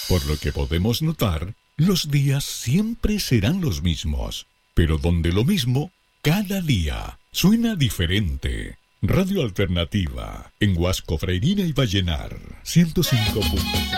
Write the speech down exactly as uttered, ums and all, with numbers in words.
Por lo que podemos notar, los días siempre serán los mismos, pero donde lo mismo, cada día suena diferente. Radio Alternativa, en Huasco, Freirina y Vallenar, ciento cinco punto tres.